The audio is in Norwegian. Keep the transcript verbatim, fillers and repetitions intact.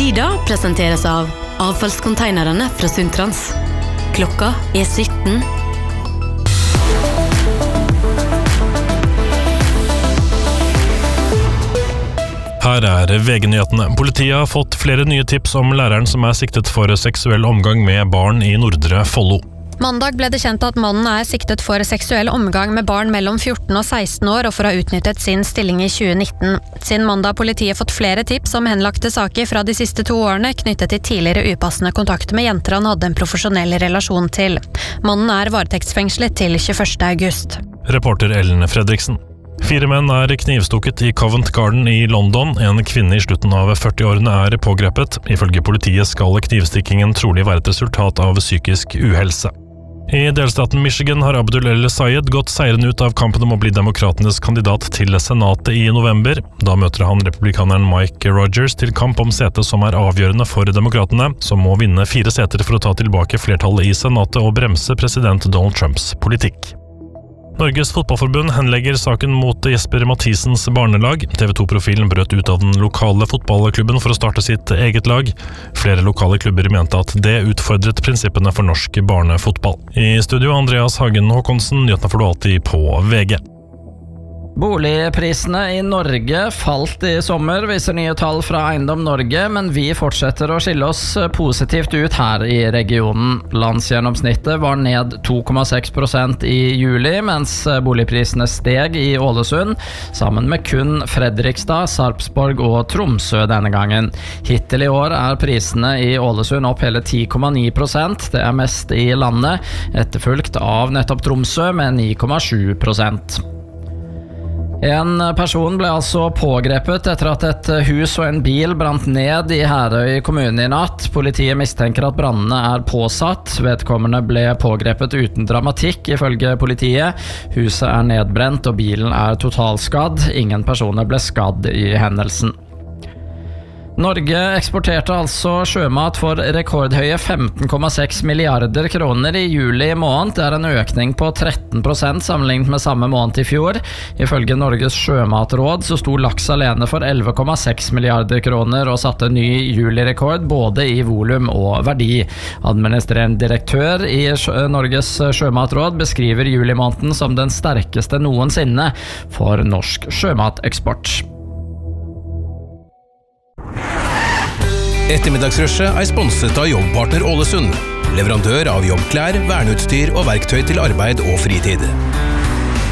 Sida presenteres av avfallskonteinerne fra Sundtrans. Klokka er sytten. Her er V G-nyhetene. Politiet har fått flere nye tips om læreren som er siktet for seksuell omgang med barn i Nordre Follo. Mandag ble det kjent at mannen er siktet for seksuell omgang med barn mellom fjorten og seksten år og for å ha utnyttet sin stilling i tjue nitten. Siden mandag har politiet fått flere tips om henlagte saker fra de siste to årene knyttet til tidligere upassende kontakt med jenter han hadde en profesjonell relasjon til. Mannen er varetektsfengslet til tjueførste august. Reporter Ellen Fredriksen. Fire menn er knivstukket i Covent Garden i London. En kvinne i slutten av førtiårene er pågrepet. Ifølge politiet skal knivstikkingen trolig være et resultat av psykisk uhelse. I delstaten Michigan har Abdul El Sayed gått seirende ut av kampen om å bli demokratenes kandidat til senatet i november. Da møter han republikaneren Mike Rogers til kamp om setet som er avgjørende for demokratene, som må vinne fire seter for å ta tilbake flertallet i senatet og bremse president Donald Trumps politikk. Norges fotballforbund henlegger saken mot Jesper Mathisens barnelag. T V to-profilen brøt ut av den lokale fotballklubben for å starte sitt eget lag. Flere lokale klubber mente at det utfordret prinsippene for norsk barnefotball. I studio Andreas Hagen Håkonsen, nyhetene får du alltid på V G. Boligprisene i Norge falt i sommer, viser nye tall fra Eiendom Norge, men vi fortsetter å skille oss positivt ut her i regionen. Landsgjennomsnittet var ned to komma seks prosent i juli, mens boligprisene steg i Ålesund, sammen med kun Fredrikstad, Sarpsborg og Tromsø denne gangen. Hittil i år er prisene i Ålesund opp hele ti komma ni prosent, det er mest i landet, etterfulgt av nettopp Tromsø med ni komma sju prosent. En person ble altså pågrepet etter at et hus og en bil brant ned i Herøy kommune i natt. Politiet mistenker at brannene er påsatt. Vedkommende ble pågrepet uten dramatikk, ifølge politiet. Huset er nedbrent og bilen er totalskadd. Ingen personer ble skadd i hendelsen. Norge eksporterte altså sjømat for rekordhøye femten komma seks milliarder kroner i juli måned. Det er en økning på tretten prosent sammenlignet med samme måned i fjor. Ifølge Norges sjømatråd så sto laks alene for elleve komma seks milliarder kroner og satte ny julirekord både i volum og verdi. Administrerende direktør i Norges sjømatråd beskriver julimåneden som den sterkeste noensinne for norsk sjømateksport. Ettermiddagsrushet er sponset av Jobbpartner Ålesund, leverandør av jobbklær, verneutstyr og verktøy til arbeid og fritid.